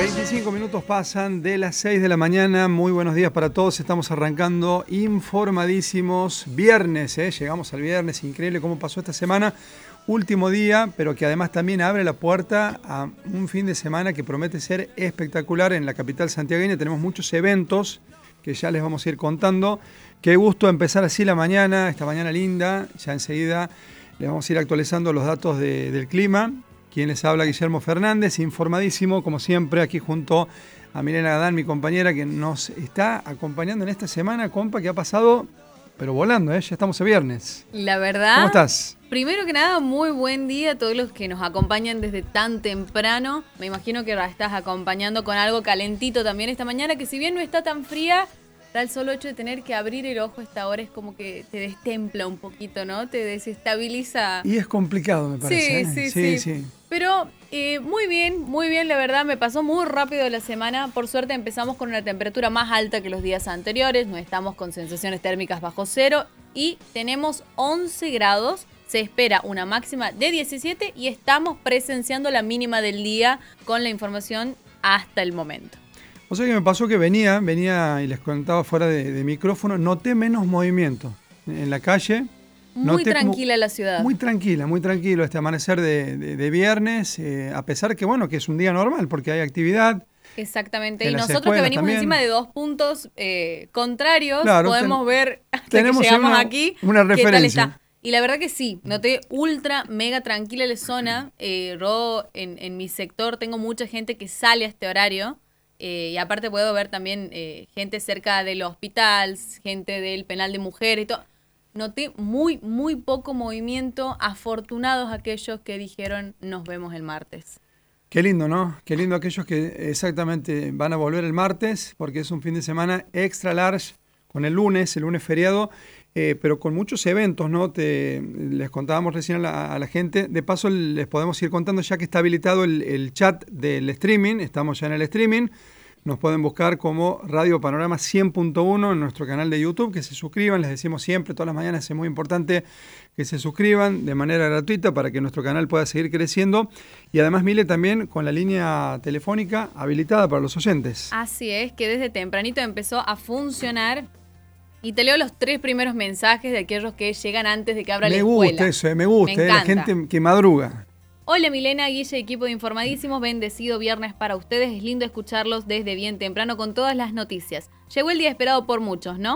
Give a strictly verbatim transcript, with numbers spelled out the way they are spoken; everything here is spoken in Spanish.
veinticinco minutos pasan de las seis de la mañana. Muy buenos días para todos. Estamos arrancando informadísimos. Viernes, ¿eh? Llegamos al viernes. Increíble cómo pasó esta semana. Último día, pero que además también abre la puerta a un fin de semana que promete ser espectacular en la capital santiagueña. Tenemos muchos eventos que ya les vamos a ir contando. Qué gusto empezar así la mañana, esta mañana linda. Ya enseguida les vamos a ir actualizando los datos de, del clima. Quien les habla, Guillermo Fernández, informadísimo, como siempre, aquí junto a Milena Gadán, mi compañera, que nos está acompañando en esta semana, compa, que ha pasado, pero volando, ¿eh? Ya estamos el viernes. La verdad. ¿Cómo estás? Primero que nada, muy buen día a todos los que nos acompañan desde tan temprano. Me imagino que la estás acompañando con algo calentito también esta mañana, que si bien no está tan fría, el solo hecho de tener que abrir el ojo a esta hora es como que te destempla un poquito, ¿no? Te desestabiliza. Y es complicado, me parece. Sí, ¿eh? sí, sí, sí. sí. Pero eh, muy bien, muy bien, la verdad, me pasó muy rápido la semana. Por suerte empezamos con una temperatura más alta que los días anteriores. No estamos con sensaciones térmicas bajo cero y tenemos once grados. Se espera una máxima de diecisiete y estamos presenciando la mínima del día con la información hasta el momento. O sea que me pasó que venía, venía y les contaba fuera de, de micrófono, noté menos movimiento en la calle. Muy tranquila la ciudad. Muy tranquila, muy tranquilo este amanecer de, de, de viernes, eh, a pesar que bueno, que es un día normal porque hay actividad. Exactamente, y nosotros que venimos también encima de dos puntos eh, contrarios, claro, podemos ten, ver hasta tenemos que llegamos una, aquí una referencia. Qué tal está. Y la verdad que sí, noté ultra, mega tranquila la zona. Eh, yo en, en mi sector tengo mucha gente que sale a este horario. Eh, y aparte puedo ver también eh, gente cerca del hospital, gente del penal de mujeres y todo. Noté muy, muy poco movimiento. Afortunados aquellos que dijeron nos vemos el martes. Qué lindo, ¿no? Qué lindo aquellos que exactamente van a volver el martes, porque es un fin de semana extra large con el lunes, el lunes feriado, eh, pero con muchos eventos, ¿no? Te, les contábamos recién a la, a la gente. De paso les podemos ir contando ya que está habilitado el, el chat del streaming. Estamos ya en el streaming. Nos pueden buscar como Radio Panorama cien punto uno en nuestro canal de YouTube, que se suscriban, les decimos siempre, todas las mañanas es muy importante que se suscriban de manera gratuita para que nuestro canal pueda seguir creciendo. Y además, Mile, también con la línea telefónica habilitada para los oyentes. Así es, que desde tempranito empezó a funcionar. Y te leo los tres primeros mensajes de aquellos que llegan antes de que abra me la escuela. Me gusta eso, eh, me gusta, me eh, la gente que madruga. Hola Milena, Guille, equipo de Informadísimos, bendecido viernes para ustedes. Es lindo escucharlos desde bien temprano con todas las noticias. Llegó el día esperado por muchos, ¿no?